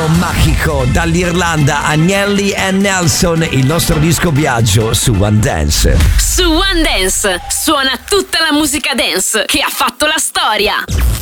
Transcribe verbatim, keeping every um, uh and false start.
magico dall'Irlanda, Agnelli e Nelson, il nostro disco viaggio su One Dance. Su One Dance suona tutta la musica dance che ha fatto la storia.